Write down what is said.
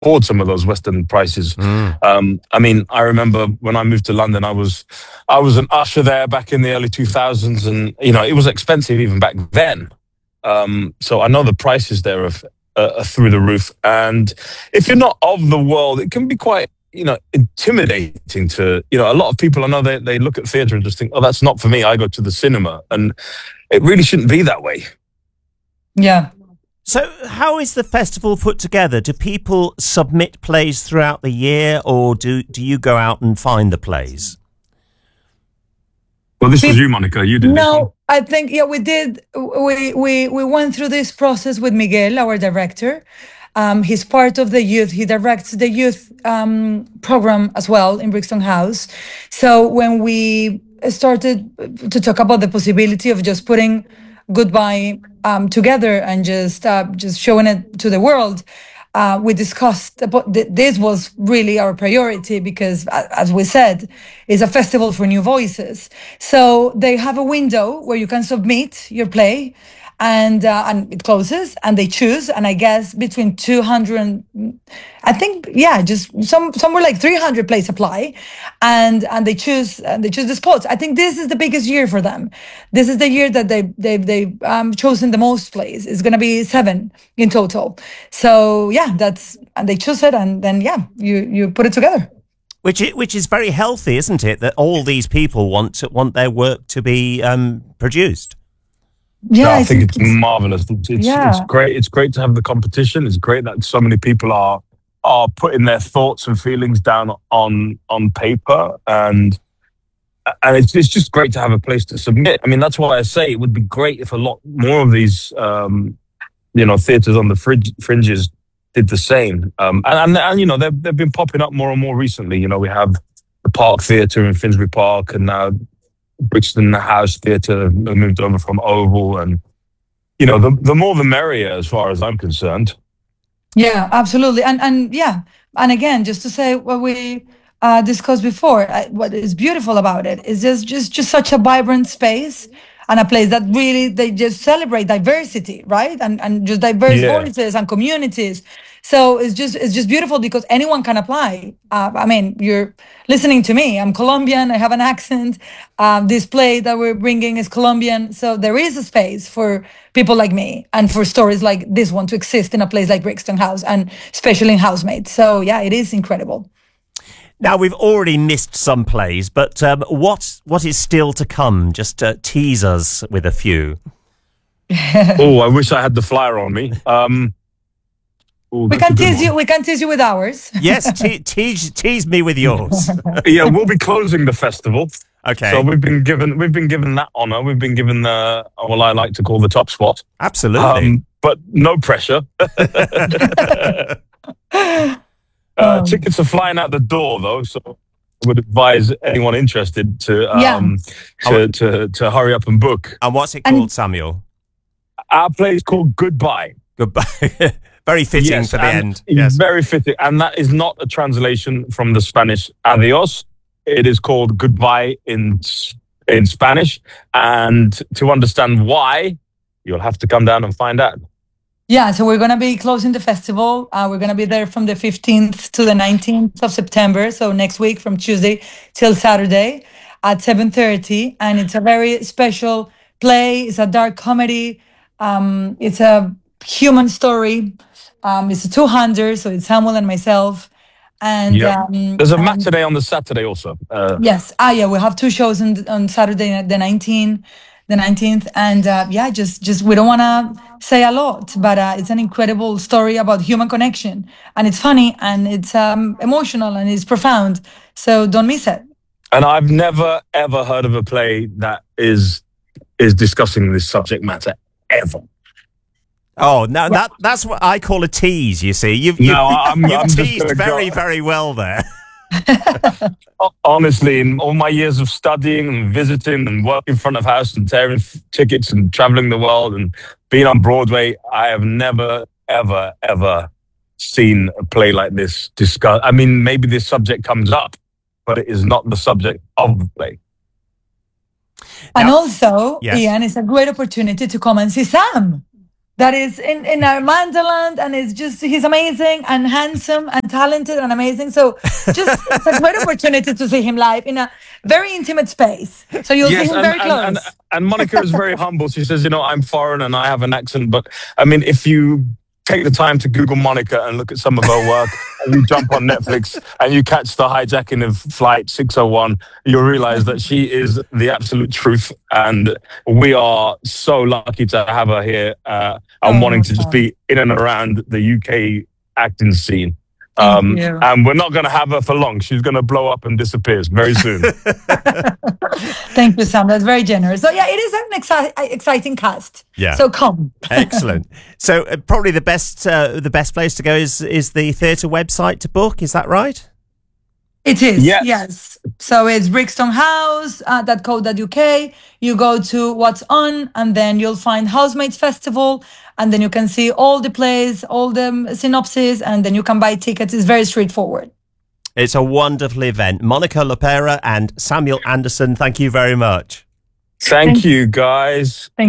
afford some of those West End prices. I mean, I remember when I moved to London, I was an usher there back in the early 2000s, and it was expensive even back then. So I know the prices there are through the roof. And if you're not of the world, it can be quite intimidating to a lot of people. I know they look at theatre and just think, oh, that's not for me. I go to the cinema, and it really shouldn't be that way. Yeah. So how is the festival put together? Do people submit plays throughout the year, or do you go out and find the plays? Well, this was you, Monica. You did this one. No, I think, we did. We went through this process with Miguel, our director. He's part of the youth. He directs the youth program as well in Brixton House. So when we started to talk about the possibility of just putting Goodbye together and just showing it to the world, we discussed about this was really our priority because, as we said, it's a festival for new voices. So they have a window where you can submit your play, and it closes, and they choose. And I guess between 200 and I think just somewhere like 300 plays apply, and they choose the spots. I think this is the biggest year for them. This is the year that they've chosen the most plays. It's going to be 7 in total. So and they choose it, and then you put it together. Which is very healthy, isn't it? That all these people want their work to be produced. Yeah, I think it's marvelous. It's great. It's great to have the competition. It's great that so many people are putting their thoughts and feelings down on paper, and it's just great to have a place to submit. I mean, that's why I say it would be great if a lot more of these theatres on the fringes did the same. And they've been popping up more and more recently. We have the Park Theatre in Finsbury Park, and now Brixton House Theatre moved over from Oval, and the more the merrier, as far as I'm concerned. Yeah, absolutely, and again, just to say what we discussed before, what is beautiful about it is just such a vibrant space and a place that really they just celebrate diversity, right? And just diverse voices and communities. So it's just beautiful because anyone can apply. I mean, you're listening to me. I'm Colombian. I have an accent. This play that we're bringing is Colombian. So there is a space for people like me and for stories like this one to exist in a place like Brixton House, and especially in Housemates. So it is incredible. Now, we've already missed some plays, but what is still to come? Just tease us with a few. Oh, I wish I had the flyer on me. We can tease you with ours. Yes, tease me with yours. Yeah, we'll be closing the festival. Okay. So we've been given that honour. We've been given what I like to call the top spot. Absolutely. But no pressure. Tickets are flying out the door, though, so I would advise anyone interested to hurry up and book. And what's it called, Samuel? Our play is called Goodbye. Goodbye. Very fitting for the end. Yes, very fitting. And that is not a translation from the Spanish adios. It is called Goodbye in Spanish. And to understand why, you'll have to come down and find out. Yeah, so we're going to be closing the festival. We're going to be there from the 15th to the 19th of September. So next week from Tuesday till Saturday at 7:30. And it's a very special play. It's a dark comedy. It's a human story. It's a two-hander, so it's Samuel and myself. And there's a matinee on the Saturday also. Yes. We have 2 shows on Saturday, the 19th. And just we don't want to say a lot, but it's an incredible story about human connection, and it's funny, and it's emotional, and it's profound. So don't miss it. And I've never ever heard of a play that is discussing this subject matter ever. Oh, no, that's what I call a tease, you see. You've teased very, very well there. Honestly, in all my years of studying and visiting and working in front of house and tearing tickets and traveling the world and being on Broadway, I have never, ever, ever seen a play like this discussed. I mean, maybe this subject comes up, but it is not the subject of the play. And also, Ian, it's a great opportunity to come and see Sam. that is in our Mandaland, and he's amazing and handsome and talented and amazing. So it's a great opportunity to see him live in a very intimate space. So you'll see him very close. And Monica is very humble. She says, I'm foreign and I have an accent, but I mean, if you take the time to Google Monica and look at some of her work, and you jump on Netflix and you catch the hijacking of Flight 601, you'll realize that she is the absolute truth. And we are so lucky to have her here and wanting to just be in and around the UK acting scene. And we're not going to have her for long. She's going to blow up and disappear very soon. Thank you, Sam. That's very generous. So yeah, it is an exciting cast. Yeah. So come. Excellent. So probably the best place to go is the theatre website to book. Is that right? It is. Yes. So it's brixtonhouse.co.uk. You go to what's on, and then you'll find Housemates Festival, and then you can see all the plays, all the synopsis, and then you can buy tickets. It's very straightforward. It's a wonderful event. Monica Lopera and Samuel Anderson, thank you very much. Thank you, guys. Thank